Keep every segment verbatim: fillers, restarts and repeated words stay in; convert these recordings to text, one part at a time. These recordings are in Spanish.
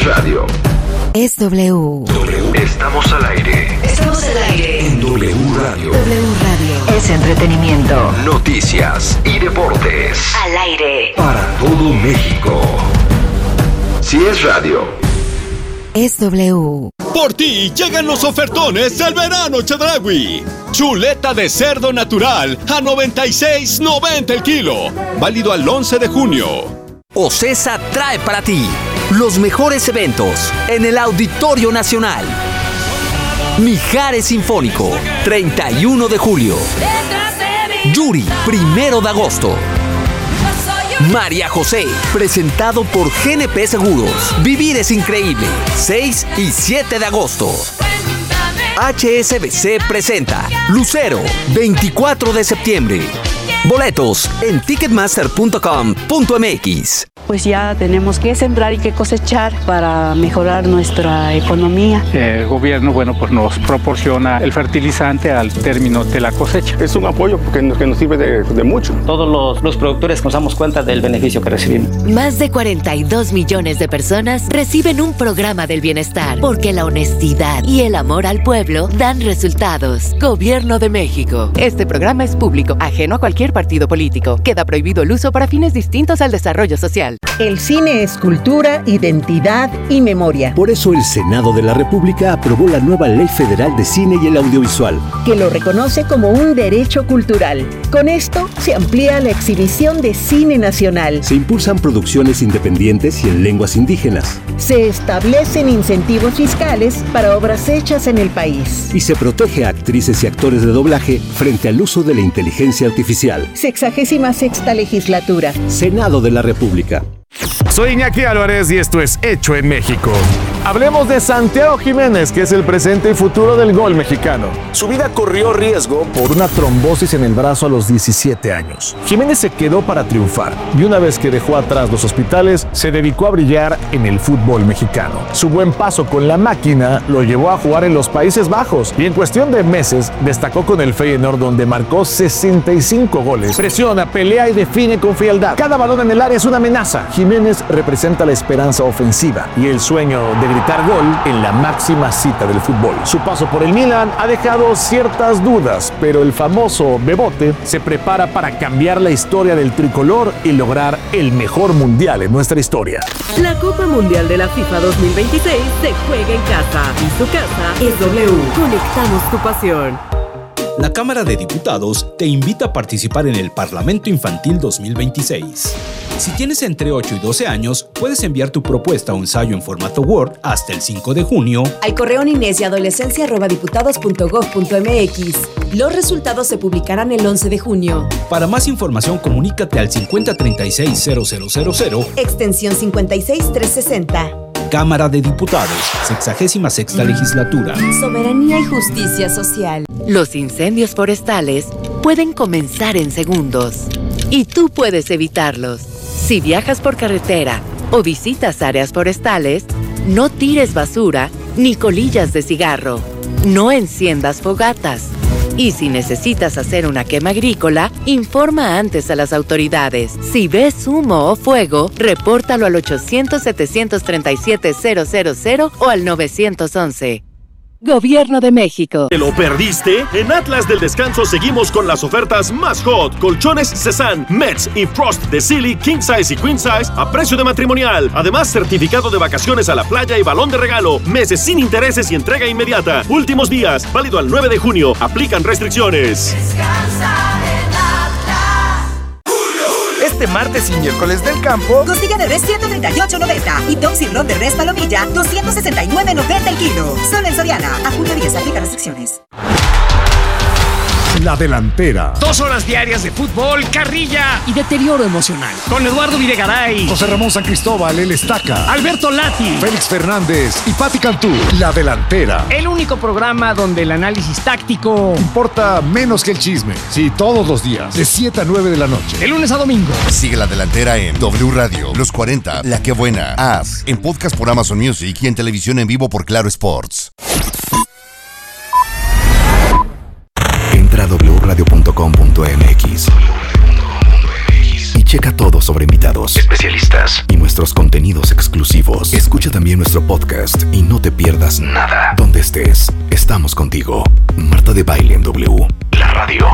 radio. Es W. W. Estamos al aire. Estamos al aire. En W Radio. W Radio. Es entretenimiento. Noticias y deportes. Al aire. Para todo México. Si es radio. Es W. Por ti llegan los ofertones del verano Chedraui. Chuleta de cerdo natural a noventa y seis noventa el kilo. Válido al once de junio. OCESA trae para ti los mejores eventos en el Auditorio Nacional. Mijares Sinfónico, treinta y uno de julio. Yuri, primero de agosto. María José, presentado por G N P Seguros. Vivir es increíble, seis y siete de agosto. H S B C presenta Lucero, veinticuatro de septiembre. Boletos en ticketmaster punto com punto m x. Pues ya tenemos que sembrar y que cosechar para mejorar nuestra economía. El gobierno, bueno, pues nos proporciona el fertilizante al término de la cosecha. Es un apoyo que nos, que nos sirve de, de mucho. Todos los, los productores nos damos cuenta del beneficio que recibimos. Más de cuarenta y dos millones de personas reciben un programa del bienestar, porque la honestidad y el amor al pueblo dan resultados. Gobierno de México. Este programa es público, ajeno a cualquier partido político. Queda prohibido el uso para fines distintos al desarrollo social. El cine es cultura, identidad y memoria. Por eso el Senado de la República aprobó la nueva Ley Federal de Cine y el Audiovisual, que lo reconoce como un derecho cultural. Con esto se amplía la exhibición de cine nacional. Se impulsan producciones independientes y en lenguas indígenas. Se establecen incentivos fiscales para obras hechas en el país. Y se protege a actrices y actores de doblaje frente al uso de la inteligencia artificial. Sexagésima sexta legislatura. Senado de la República. Soy Iñaki Álvarez y esto es Hecho en México. Hablemos de Santiago Jiménez, que es el presente y futuro del gol mexicano. Su vida corrió riesgo por una trombosis en el brazo a los diecisiete años. Jiménez se quedó para triunfar y una vez que dejó atrás los hospitales, se dedicó a brillar en el fútbol mexicano. Su buen paso con la máquina lo llevó a jugar en los Países Bajos y en cuestión de meses destacó con el Feyenoord, donde marcó sesenta y cinco goles. Presiona, pelea y define con frialdad. Cada balón en el área es una amenaza. Jiménez representa la esperanza ofensiva y el sueño de gritar gol en la máxima cita del fútbol. Su paso por el Milan ha dejado ciertas dudas, pero el famoso Bebote se prepara para cambiar la historia del tricolor y lograr el mejor mundial en nuestra historia. La Copa Mundial de la FIFA dos mil veintiséis se juega en casa y su casa es W. Conectamos tu pasión. La Cámara de Diputados te invita a participar en el Parlamento Infantil dos mil veintiséis. Si tienes entre ocho y doce años, puedes enviar tu propuesta o ensayo en formato Word hasta el cinco de junio al correo niñez y adolescencia arroba diputados punto gob punto m x. Los resultados se publicarán el once de junio. Para más información, comunícate al cincuenta treinta y seis cero cero cero cero, extensión cincuenta y seis trescientos sesenta. Cámara de Diputados, sexagésima sexta legislatura. Soberanía y justicia social. Los incendios forestales pueden comenzar en segundos y tú puedes evitarlos. Si viajas por carretera o visitas áreas forestales, no tires basura ni colillas de cigarro. No enciendas fogatas. Y si necesitas hacer una quema agrícola, informa antes a las autoridades. Si ves humo o fuego, repórtalo al ochocientos, setecientos treinta y siete, cero cero cero o al nueve once. Gobierno de México. ¿Te lo perdiste? En Atlas del Descanso seguimos con las ofertas más hot. Colchones Cezanne, Mets y Frost de Silly, King Size y Queen Size a precio de matrimonial. Además, certificado de vacaciones a la playa y balón de regalo. Meses sin intereses y entrega inmediata. Últimos días, válido al nueve de junio. Aplican restricciones. Descansa en Atlas. Este martes y miércoles del campo, costilla de res ciento treinta y ocho noventa y Tom Cirlón de res palomilla doscientos sesenta y nueve noventa el kilo. Solo en Soriana. A junio diez, aplica restricciones. La Delantera. Dos horas diarias de fútbol, carrilla y deterioro emocional. Con Eduardo Videgaray, José Ramón San Cristóbal, el Estaca, Alberto Lati, Félix Fernández y Pati Cantú. La Delantera. El único programa donde el análisis táctico importa menos que el chisme. Sí, todos los días, de siete a nueve de la noche. De lunes a domingo. Sigue La Delantera en W Radio, Los cuarenta, La Que Buena, As, en podcast por Amazon Music y en televisión en vivo por Claro Sports. Entra a doble u radio punto com punto m x y Checa todo sobre invitados, especialistas y nuestros contenidos exclusivos. Escucha también nuestro podcast y no te pierdas nada. Donde estés, estamos contigo. Marta de Baile en W, la radio,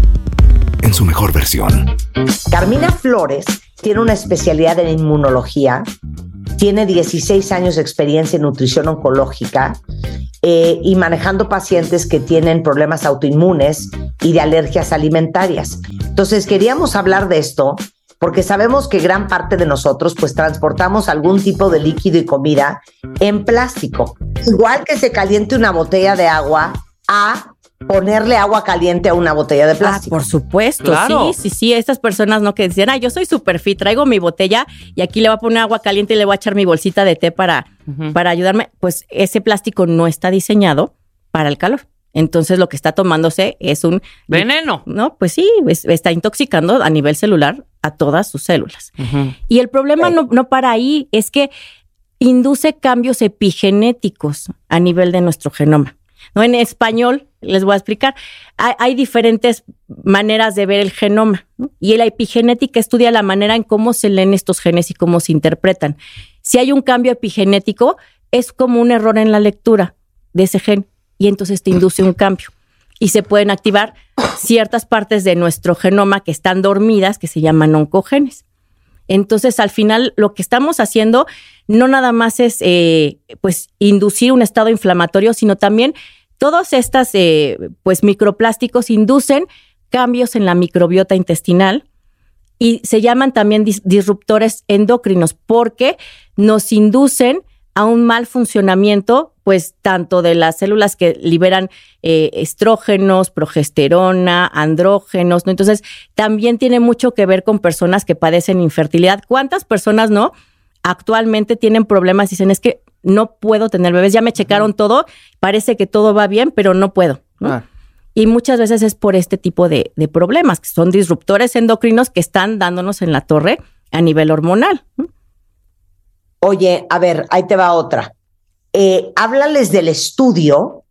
en su mejor versión. Carmina Flores tiene una especialidad en inmunología, tiene dieciséis años de experiencia en nutrición oncológica eh, y manejando pacientes que tienen problemas autoinmunes y de alergias alimentarias. Entonces queríamos hablar de esto porque sabemos que gran parte de nosotros pues transportamos algún tipo de líquido y comida en plástico. Igual que se caliente una botella de agua a ponerle agua caliente a una botella de plástico. Ah, por supuesto, Claro. sí, sí, sí. Estas personas no que decían, ah, yo soy super fit, traigo mi botella y aquí le voy a poner agua caliente y le voy a echar mi bolsita de té para, uh-huh. para ayudarme. Pues ese plástico no está diseñado para el calor. Entonces lo que está tomándose es un... veneno. No, pues sí, es, está intoxicando a nivel celular a todas sus células. Uh-huh. Y el problema Sí. no, no para ahí, es que induce cambios epigenéticos a nivel de nuestro genoma. ¿No? En español, les voy a explicar, hay, hay diferentes maneras de ver el genoma, ¿no? Y la epigenética estudia la manera en cómo se leen estos genes y cómo se interpretan. Si hay un cambio epigenético, es como un error en la lectura de ese gen y entonces te induce un cambio. Y se pueden activar ciertas partes de nuestro genoma que están dormidas, que se llaman oncogenes. Entonces, al final, lo que estamos haciendo no nada más es eh, pues inducir un estado inflamatorio, sino también todos estos eh, pues microplásticos inducen cambios en la microbiota intestinal y se llaman también dis- disruptores endocrinos porque nos inducen a un mal funcionamiento, pues tanto de las células que liberan eh, estrógenos, progesterona, andrógenos, ¿no? Entonces, también tiene mucho que ver con personas que padecen infertilidad. ¿Cuántas personas, no? Actualmente tienen problemas y dicen, es que no puedo tener bebés, ya me checaron uh-huh. todo, parece que todo va bien, pero no puedo, ¿no? Ah. Y muchas veces es por este tipo de, de problemas, que son disruptores endocrinos que están dándonos en la torre a nivel hormonal, ¿no? Oye, a ver, ahí te va otra. Eh, háblales del estudio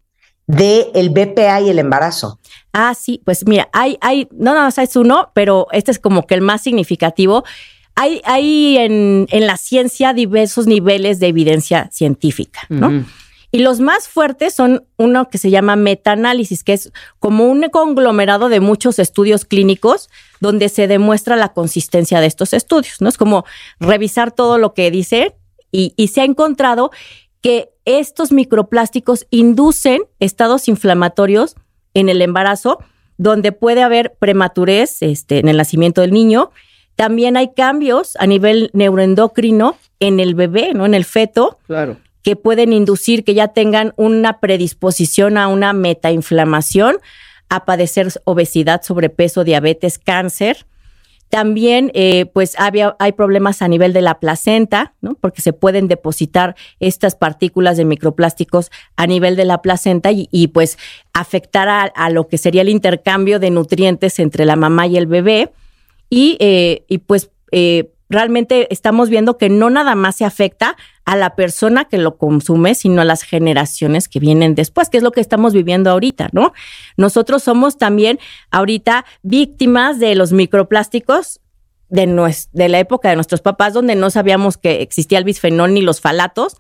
del B P A y el embarazo. Ah, sí, pues mira, hay, hay, no nada más es uno, pero este es como que el más significativo. Hay, hay en, en la ciencia diversos niveles de evidencia científica, ¿no? Uh-huh. Y los más fuertes son uno que se llama metaanálisis, que es como un conglomerado de muchos estudios clínicos donde se demuestra la consistencia de estos estudios, ¿no? Es como revisar todo lo que dice y, y se ha encontrado que estos microplásticos inducen estados inflamatorios en el embarazo, donde puede haber prematurez este, en el nacimiento del niño. También hay cambios a nivel neuroendocrino en el bebé, ¿no? En el feto. Claro. Que pueden inducir que ya tengan una predisposición a una metainflamación, a padecer obesidad, sobrepeso, diabetes, cáncer. También, eh, pues, había, hay problemas a nivel de la placenta, ¿no? Porque se pueden depositar estas partículas de microplásticos a nivel de la placenta y, y pues, afectar a, a lo que sería el intercambio de nutrientes entre la mamá y el bebé. Y, eh, y pues, eh, realmente estamos viendo que no nada más se afecta a la persona que lo consume, sino a las generaciones que vienen después, que es lo que estamos viviendo ahorita, ¿no? Nosotros somos también ahorita víctimas de los microplásticos de, nues- de la época de nuestros papás, donde no sabíamos que existía el bisfenol ni los falatos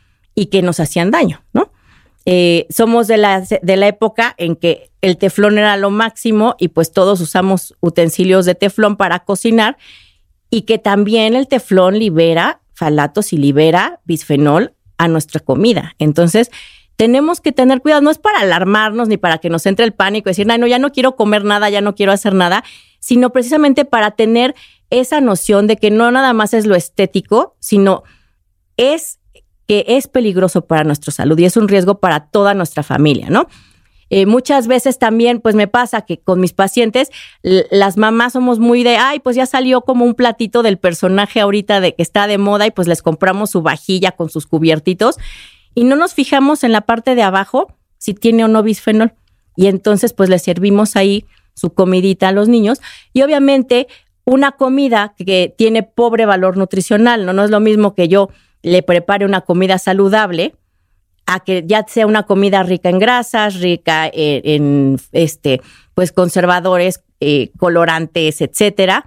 y que nos hacían daño, ¿no? Eh, somos de la, de la época en que el teflón era lo máximo y pues todos usamos utensilios de teflón para cocinar, y que también el teflón libera falatos y libera bisfenol a nuestra comida. Entonces, tenemos que tener cuidado. No es para alarmarnos ni para que nos entre el pánico y decir, ay, no, ya no quiero comer nada, ya no quiero hacer nada, sino precisamente para tener esa noción de que no nada más es lo estético, sino es que es peligroso para nuestra salud y es un riesgo para toda nuestra familia, ¿no? Eh, muchas veces también, pues me pasa que con mis pacientes, l- las mamás somos muy de, ay, pues ya salió como un platito del personaje ahorita de que está de moda y pues les compramos su vajilla con sus cubiertitos y no nos fijamos en la parte de abajo si tiene o no bisfenol. Y entonces pues les servimos ahí su comidita a los niños y obviamente una comida que tiene pobre valor nutricional, ¿no? No es lo mismo que yo le prepare una comida saludable a que ya sea una comida rica en grasas, rica en, en este, pues conservadores, eh, colorantes, etcétera,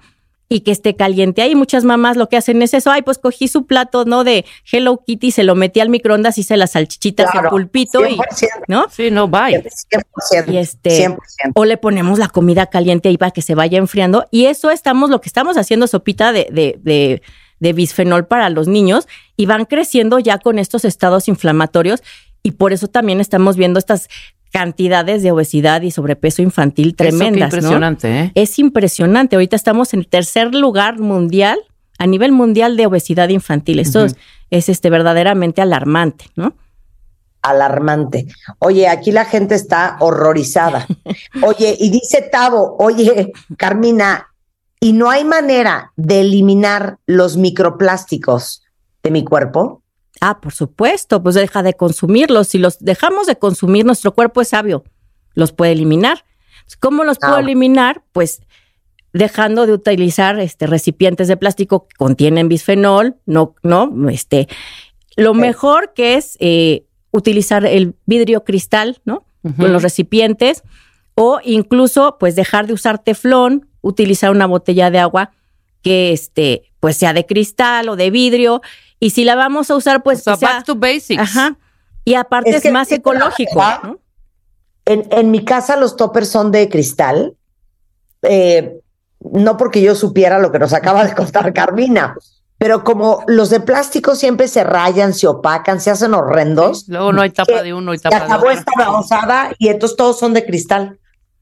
y que esté caliente ahí. Muchas mamás lo que hacen es eso, ay, pues cogí su plato, ¿no? De Hello Kitty, se lo metí al microondas, hice las salchichitas, claro, el pulpito cien por ciento. y, ¿no? Sí, no, bye. cien por ciento. Y este, cien por ciento. o le ponemos la comida caliente ahí para que se vaya enfriando. Y eso estamos, lo que estamos haciendo, sopita de, de, de, de bisfenol para los niños, y van creciendo ya con estos estados inflamatorios, y por eso también estamos viendo estas cantidades de obesidad y sobrepeso infantil tremendas, Eso, qué impresionante, ¿no? ¿eh? Es impresionante. Ahorita estamos en tercer lugar mundial, a nivel mundial de obesidad infantil. Esto uh-huh. es, es este, verdaderamente alarmante, ¿no? Alarmante. Oye, aquí la gente está horrorizada. Oye, y dice Tavo, oye, Carmina, ¿y no hay manera de eliminar los microplásticos de mi cuerpo? Ah, por supuesto, pues deja de consumirlos. Si los dejamos de consumir, nuestro cuerpo es sabio, los puede eliminar. ¿Cómo los puedo ah. eliminar? Pues dejando de utilizar este, recipientes de plástico que contienen bisfenol, no, no, este, lo sí. mejor que es eh, utilizar el vidrio cristal, ¿no? Uh-huh. Con los recipientes, o incluso, pues, dejar de usar teflón, utilizar una botella de agua que, este, pues, sea de cristal o de vidrio. Y si la vamos a usar, pues... O sea, sea back to basics. Ajá. Y aparte es, es que, más ecológico, ¿no? En, en mi casa los toppers son de cristal. Eh, no porque yo supiera lo que nos acaba de contar Carmina, pero como los de plástico siempre se rayan, se opacan, se hacen horrendos. Sí, luego no hay tapa de uno y tapa de otro. Acabó esta babosada y entonces todos son de cristal.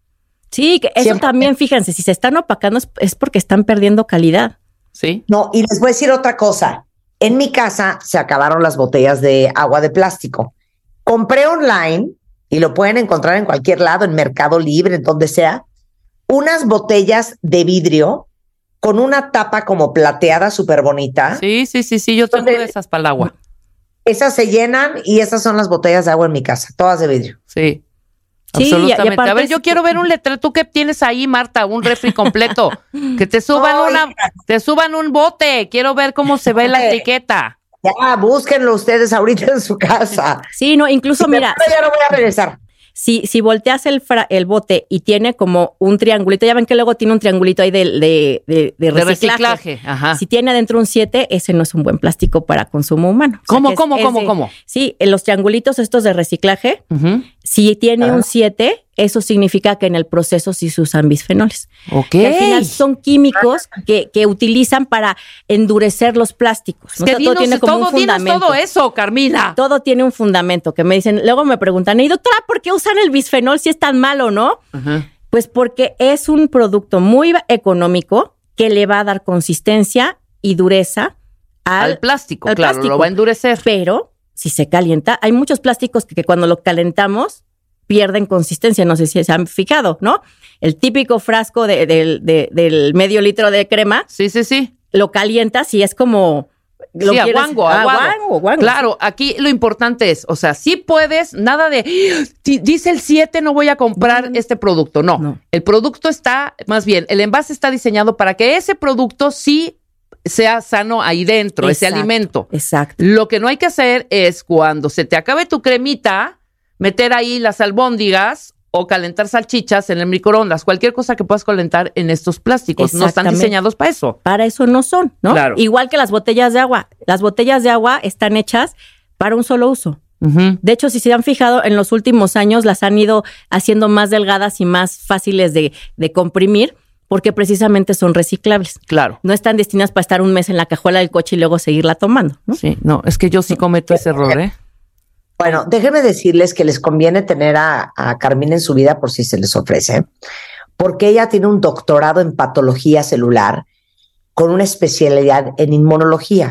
Sí, que eso siempre. También, fíjense, si se están opacando es, es porque están perdiendo calidad. Sí. No, y les voy a decir otra cosa. En mi casa se acabaron las botellas de agua de plástico. Compré online, y lo pueden encontrar en cualquier lado, en Mercado Libre, en donde sea, unas botellas de vidrio con una tapa como plateada súper bonita. Sí, sí, sí, sí, yo tengo de esas para el agua. Esas se llenan y esas son las botellas de agua en mi casa, todas de vidrio. Sí. Sí, absolutamente. Y, y a ver, yo quiero ver un letrero. ¿Tú qué tienes ahí, Marta? Un refri completo. Que te suban oh, una, te suban un bote. Quiero ver cómo se ve la etiqueta. Ya, búsquenlo ustedes ahorita en su casa. Sí, no, incluso si mira. Ya no voy a regresar. Si, si volteas el, fra, el bote y tiene como un triangulito, ya ven que luego tiene un triangulito ahí de, de, de, de reciclaje. De reciclaje, ajá. Si tiene adentro un siete, ese no es un buen plástico para consumo humano. ¿Cómo, o sea, cómo, es, cómo, es de, cómo? Sí, en los triangulitos estos de reciclaje, uh-huh. si tiene ah. un siete, eso significa que en el proceso sí se usan bisfenoles. Ok. Que al final son químicos que, que utilizan para endurecer los plásticos. Es que o sea, dinos, todo tiene como todo, un fundamento. todo eso, Carmina. Todo tiene un fundamento que me dicen, luego me preguntan, ¿y doctora, por qué usan el bisfenol si es tan malo, no? Uh-huh. Pues porque es un producto muy económico que le va a dar consistencia y dureza al, al plástico, al claro, plástico. Lo va a endurecer. Pero si se calienta, hay muchos plásticos que, que cuando lo calentamos pierden consistencia, no sé si se han fijado, ¿no? El típico frasco de, de, de, del medio litro de crema. Sí, sí, sí. Lo calientas y es como... Lo sí, quieres, aguango, aguango. aguango, aguango. Claro, aquí lo importante es, o sea, sí puedes, nada de, dice el siete, no voy a comprar no, este producto. No. no, el producto está, más bien, el envase está diseñado para que ese producto sí sea sano ahí dentro, exacto, ese alimento. Exacto. Lo que no hay que hacer es cuando se te acabe tu cremita, meter ahí las albóndigas o calentar salchichas en el microondas, cualquier cosa que puedas calentar en estos plásticos. No están diseñados para eso. Para eso no son, ¿no? Claro. Igual que las botellas de agua. Las botellas de agua están hechas para un solo uso. Uh-huh. De hecho, si se han fijado, en los últimos años las han ido haciendo más delgadas y más fáciles de, de comprimir, porque precisamente son reciclables. Claro. No están destinadas para estar un mes en la cajuela del coche y luego seguirla tomando, ¿no? Sí, no, es que yo sí cometo ese error, ¿eh? Bueno, déjenme decirles que les conviene tener a, a Carmina en su vida por si se les ofrece, porque ella tiene un doctorado en patología celular con una especialidad en inmunología.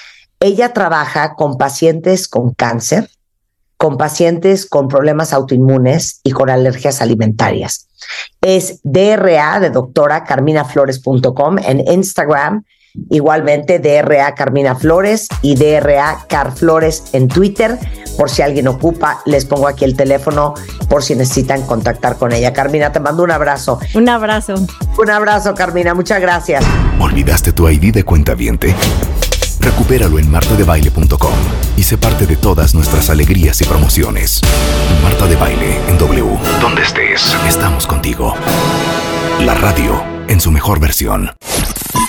Ella trabaja con pacientes con cáncer, con pacientes con problemas autoinmunes y con alergias alimentarias. Es D R A de doctora carmina flores punto com en Instagram. Igualmente D R A Carmina Flores y D R A Carflores en Twitter. Por si alguien ocupa, les pongo aquí el teléfono por si necesitan contactar con ella. Carmina, te mando un abrazo. Un abrazo. Un abrazo, Carmina. Muchas gracias. ¿Olvidaste tu I D de cuentaviente? Recupéralo en marta de baile punto com y sé parte de todas nuestras alegrías y promociones. Marta de Baile en W. Donde estés, estamos contigo. La radio en su mejor versión.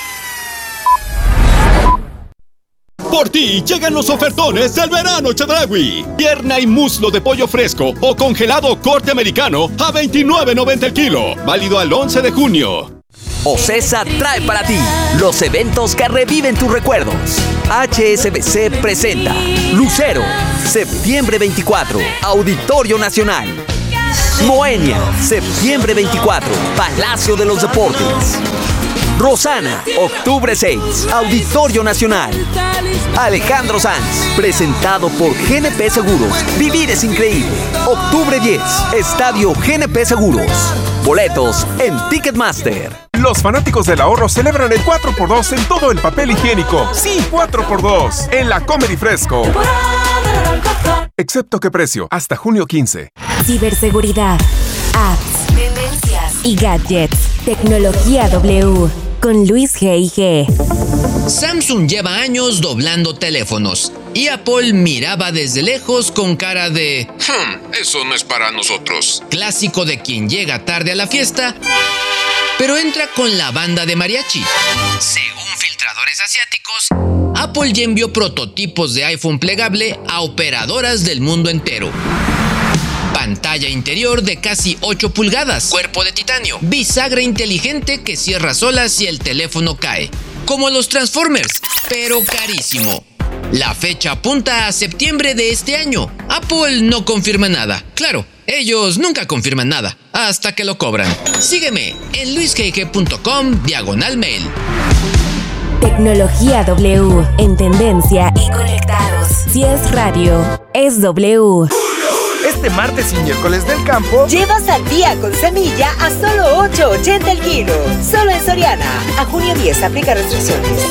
Por ti llegan los ofertones del verano Chedraui. Pierna y muslo de pollo fresco o congelado corte americano a veintinueve noventa el kilo. Válido al once de junio. OCESA trae para ti los eventos que reviven tus recuerdos. H S B C presenta Lucero, septiembre veinticuatro, Auditorio Nacional. Moenia, septiembre veinticuatro, Palacio de los Deportes. Rosana, octubre seis, Auditorio Nacional. Alejandro Sanz, presentado por G N P Seguros. Vivir es increíble. octubre diez, Estadio G N P Seguros. Boletos en Ticketmaster. Los fanáticos del ahorro celebran el cuatro por dos en todo el papel higiénico. Sí, cuatro por dos en la Comedy Fresco. Excepto que precio, hasta junio quince. Ciberseguridad, apps, tendencias y gadgets. Tecnología W con Luis G I G. Samsung lleva años doblando teléfonos y Apple miraba desde lejos con cara de hmm, eso no es para nosotros. Clásico de quien llega tarde a la fiesta, pero entra con la banda de mariachi. Según filtradores asiáticos, Apple ya envió prototipos de iPhone plegable a operadoras del mundo entero. Pantalla interior de casi ocho pulgadas, cuerpo de titanio, bisagra inteligente que cierra sola si el teléfono cae, como los Transformers, pero carísimo. La fecha apunta a septiembre de este año. Apple no confirma nada. Claro, ellos nunca confirman nada, hasta que lo cobran. Sígueme en luisgg punto com diagonal mail. Tecnología W, en tendencia y conectados. Si es radio, es W. Este martes y miércoles del campo, lleva sandía con semilla a solo ocho ochenta el kilo. Solo en Soriana. A junio diez aplica restricciones.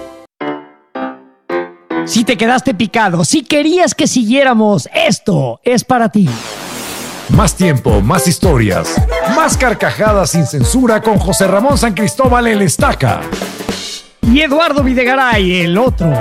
Si te quedaste picado, si querías que siguiéramos, esto es para ti. Más tiempo, más historias, más carcajadas sin censura con José Ramón San Cristóbal el Estaca. Y Eduardo Videgaray, el otro.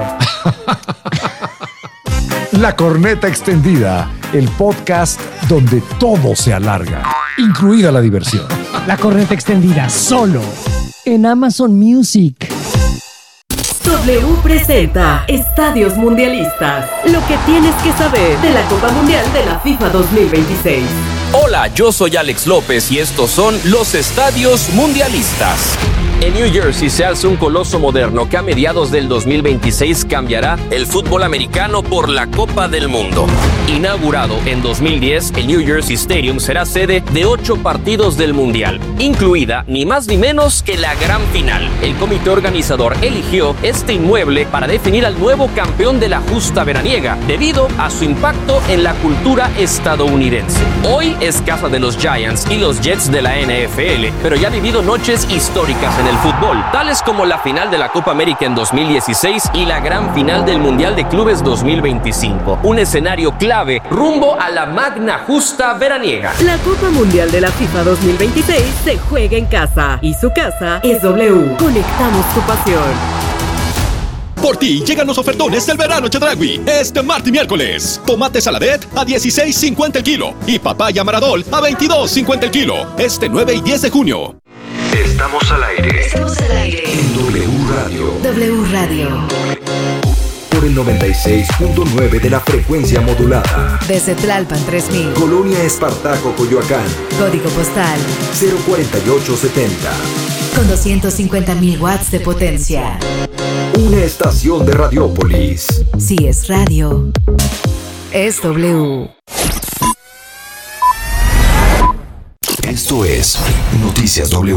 La Corneta Extendida, el podcast donde todo se alarga, incluida la diversión. La Corneta Extendida, solo en Amazon Music. W presenta Estadios Mundialistas. Lo que tienes que saber de la Copa Mundial de la FIFA dos mil veintiséis. Hola, yo soy Alex López y estos son los Estadios Mundialistas. En New Jersey se alza un coloso moderno que a mediados del dos mil veintiséis cambiará el fútbol americano por la Copa del Mundo. Inaugurado en dos mil diez, el New Jersey Stadium será sede de ocho partidos del Mundial, incluida ni más ni menos que la gran final. El comité organizador eligió este inmueble para definir al nuevo campeón de la justa veraniega, debido a su impacto en la cultura estadounidense. Hoy es casa de los Giants y los Jets de la N F L, pero ya ha vivido noches históricas en el fútbol, tales como la final de la Copa América en dos mil dieciséis y la gran final del Mundial de Clubes dos mil veinticinco. Un escenario clave rumbo a la magna justa veraniega. La Copa Mundial de la FIFA dos mil veintiséis se juega en casa y su casa es W. Conectamos tu pasión. Por ti llegan los ofertones del verano Chedraui. Este martes y miércoles. Tomate saladet a dieciséis cincuenta el kilo y papaya maradol a veintidós cincuenta el kilo. Este nueve y diez de junio. Estamos al aire. Estamos al aire. En W Radio. W Radio. Por el noventa y seis punto nueve de la frecuencia modulada. Desde Tlalpan tres mil. Colonia Espartaco, Coyoacán. Código postal cero cuarenta y ocho setenta. Con doscientos cincuenta mil watts de potencia. Una estación de Radiópolis. Si es radio, es W. Esto es Noticias W.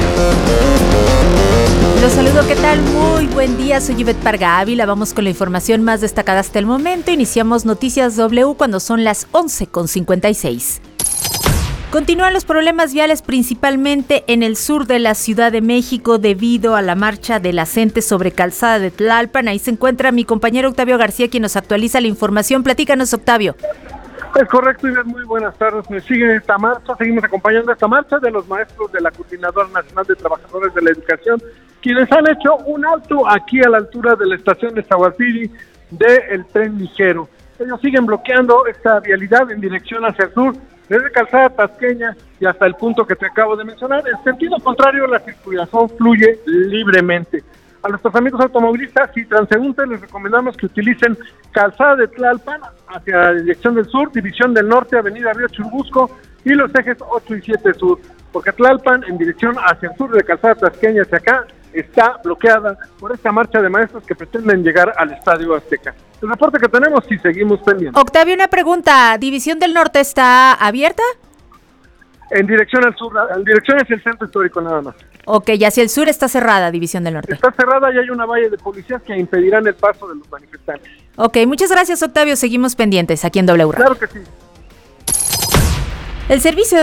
Los saludo, ¿qué tal? Muy buen día, soy Ivette Parga Ávila. Vamos con la información más destacada hasta el momento. Iniciamos Noticias W cuando son las once con cincuenta y seis. Continúan los problemas viales principalmente en el sur de la Ciudad de México debido a la marcha de la gente sobre Calzada de Tlalpan. Ahí se encuentra mi compañero Octavio García, quien nos actualiza la información. Platícanos, Octavio. Es correcto, Ivette, muy buenas tardes. Me sigue esta marcha, seguimos acompañando esta marcha de los maestros de la Coordinadora Nacional de Trabajadores de la Educación, quienes han hecho un alto aquí a la altura de la estación de Zaguapiri del tren ligero. Ellos siguen bloqueando esta vialidad en dirección hacia el sur, desde Calzada Tasqueña y hasta el punto que te acabo de mencionar. En sentido contrario, la circulación fluye libremente. A nuestros amigos automovilistas y transeúntes les recomendamos que utilicen calzada de Tlalpan hacia la dirección del sur, división del norte, avenida Río Churubusco y los ejes ocho y siete sur, porque Tlalpan en dirección hacia el sur de calzada tasqueña hacia acá está bloqueada por esta marcha de maestros que pretenden llegar al Estadio Azteca. El reporte que tenemos y seguimos pendientes. Octavio, una pregunta, ¿División del Norte está abierta? En dirección al sur, en dirección hacia el centro histórico nada más. Ok, y hacia el sur está cerrada División del Norte. Está cerrada y hay una valla de policías que impedirán el paso de los manifestantes. Ok, muchas gracias, Octavio, seguimos pendientes aquí en W Radio. Claro que sí. El servicio de